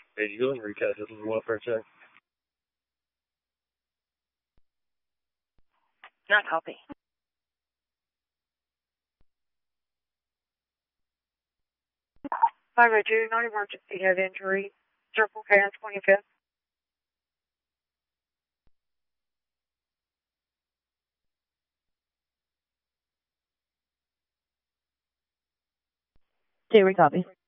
Hey, you go and recast this as a welfare check. Not copy. Hi, Richard. Non-emergency head injury. Circle K on 25th. Jerry, copy.